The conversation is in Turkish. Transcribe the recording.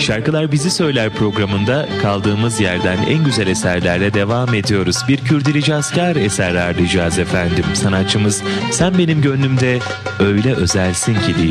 Şarkılar Bizi Söyler programında kaldığımız yerden en güzel eserlerle devam ediyoruz. Bir Kürdili Cazkar eser ağırlayacağız efendim. Sanatçımız Sen Benim Gönlümde Öyle Özelsin Ki diyecek.